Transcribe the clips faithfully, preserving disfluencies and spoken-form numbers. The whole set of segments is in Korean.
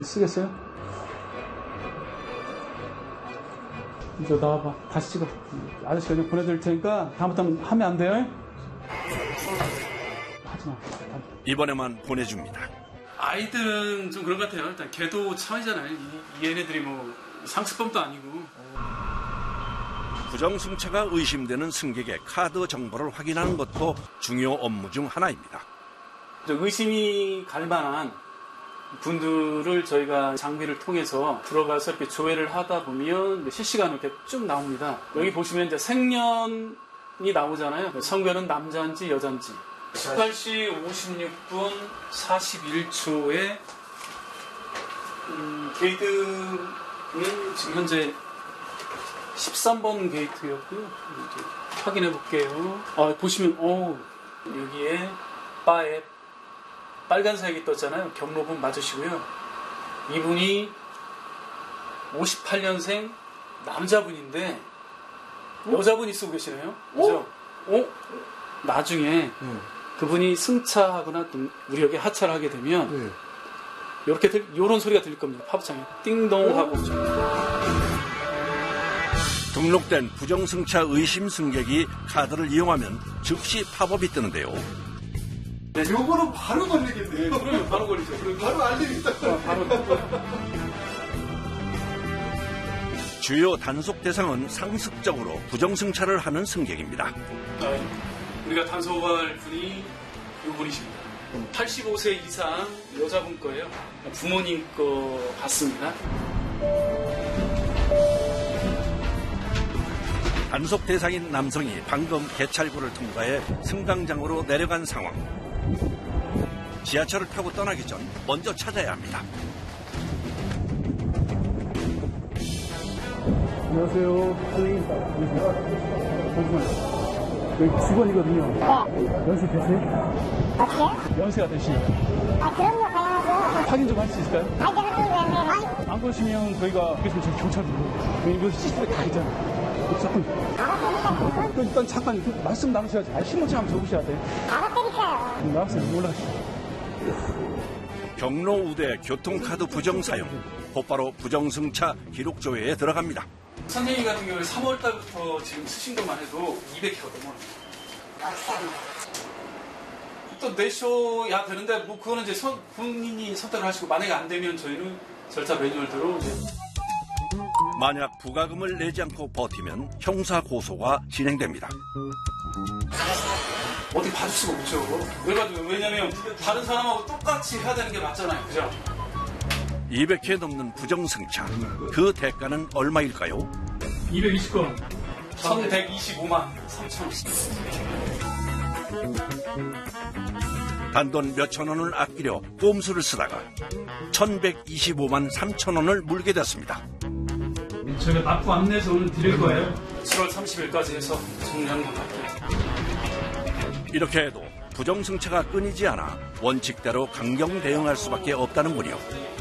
쓰겠어요? 이제 나와봐. 다시 찍어. 아저씨가 그냥 보내드릴 테니까 다음부터는 하면 안 돼요? 하지 마. 이번에만 보내줍니다. 아이들은 좀 그런 것 같아요. 일단 걔도 차이잖아요. 이, 이 얘네들이 뭐 상습범도 아니고. 부정승차가 의심되는 승객의 카드 정보를 확인하는 것도 중요 업무 중 하나입니다. 의심이 갈 만한 분들을 저희가 장비를 통해서 들어가서 이렇게 조회를 하다 보면 실시간으로 이렇게 쭉 나옵니다. 여기 보시면 이제 생년이 나오잖아요. 성별은 남자인지 여자인지. 열여덟 시 오십육 분 사십일 초에 음, 게이트는 지금 현재 십삼 번 게이트였고요. 이제 확인해 볼게요. 아, 보시면 오, 여기에 바에 빨간색이 떴잖아요. 경로분 맞으시고요. 이분이 오십팔 년생 남자분인데 여자분이 쓰고 계시네요. 그죠? 어? 나중에 네. 그분이 승차하거나 우리 여기 하차를 하게 되면 네. 이렇게 들, 이런 소리가 들릴 겁니다. 팝창에 띵동 하고. 등록된 부정승차 의심 승객이 카드를 이용하면 즉시 팝업이 뜨는데요. 네, 요거는 바로 걸리겠네요. 그러면 바로 걸리죠. 그리고 바로 알리겠다. 어, 바로 주요 단속 대상은 상습적으로 부정승차를 하는 승객입니다. 아, 우리가 단속할 분이 요분이십니다. 팔십오 세 이상 여자분 거예요. 부모님 거 같습니다. 단속 대상인 남성이 방금 개찰구를 통과해 승강장으로 내려간 상황. 지하철을 타고 떠나기 전 먼저 찾아야 합니다. 안녕하세요. 선생님. 잠시만요. 여기 직원이거든요. 네. 연세 되세요? 어떻게? 연세가 되시나요? 아, 그럼요, 당연하죠. 확인 좀 할 수 있을까요? 아, 이제 한번 왜, 안 그러시면 저희가 그래서 저희 경찰도 여기 이거 시스템에 다 있잖아요. 잠깐. 일단 잠깐 말씀 나누셔야지. 아, 신분증 한번 적으셔야 돼. 알아드릴게요. 나왔어요. 올라가시죠. 경로 우대 교통카드 부정 사용, 곧바로 부정승차 기록 조회에 들어갑니다. 선생님 같은 경우에 삼월 달부터 지금 쓰신 것만 해도 이백 개가 넘어요. 또 내셔야 되는데 뭐 그거는 이제 선, 본인이 선택을 하시고 만약에 안 되면 저희는 절차 매뉴얼대로 이제 만약 부가금을 내지 않고 버티면 형사 고소가 진행됩니다. 어떻게 봐줄 수가 없죠. 그래가지고 왜냐면 다른 사람하고 똑같이 해야 되는 게 맞잖아요. 그죠? 이백 회 넘는 부정승차. 그 대가는 얼마일까요? 이백이십 건. 천백이십오만 삼천 원. 단돈 몇천 원을 아끼려 꼼수를 쓰다가 천백이십오만 삼천 원을 물게 됐습니다. 저희가 납부 안내서 오늘 드릴 거예요. 칠월 삼십일까지 해서 정리하는 것 같아요. 이렇게 해도 부정승차가 끊이지 않아 원칙대로 강경 대응할 수밖에 없다는군요.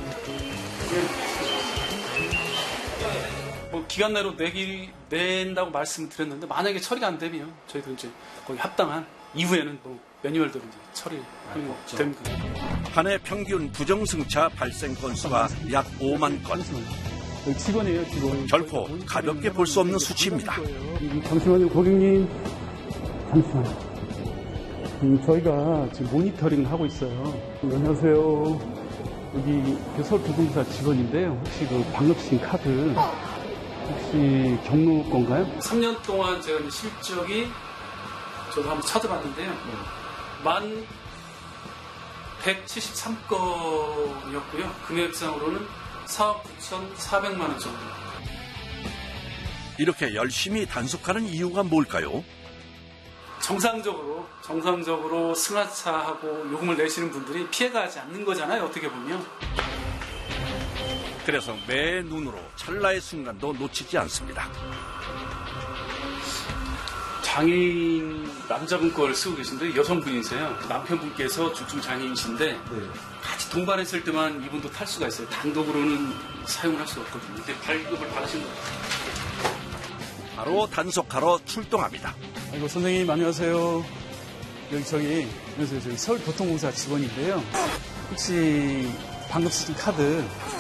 뭐 기간 내로 내기 낸다고 말씀드렸는데 만약에 처리가 안 되면 저희도 이제 거기 합당한 이후에는 뭐 매뉴얼대로 이제 처리하는 거 됩니다. 한 해 평균 부정승차 발생 건수가 약 오만 건. 직원이에요, 직원. 결코 가볍게 볼 수 없는 수치입니다. 잠시만요, 고객님. 잠시만요. 음, 저희가 지금 모니터링을 하고 있어요. 안녕하세요. 여기 서울교통공사 직원인데요. 혹시 그 방금 쓰신 카드 혹시 경로 건가요? 삼 년 동안 제가 이제 실적이 저도 한번 찾아봤는데요. 만 백칠십삼 건이었고요. 금액상으로는 사억 구천사백만 원 정도. 이렇게 열심히 단속하는 이유가 뭘까요? 정상적으로 정상적으로 승하차하고 요금을 내시는 분들이 피해가지 않는 거잖아요. 어떻게 보면. 그래서 매 눈으로 찰나의 순간도 놓치지 않습니다. 장애인 남자분 걸 쓰고 계신데 여성분이세요. 남편분께서 중증 장애인이신데 네. 같이 동반했을 때만 이분도 탈 수가 있어요. 단독으로는 사용을 할 수가 없거든요. 근데 발급을 받으신 거예요. 바로 단속하러 출동합니다. 아이고 선생님 안녕하세요. 여기 저기 안녕하세요. 저기 서울교통공사 직원인데요. 혹시 방금 쓰신 카드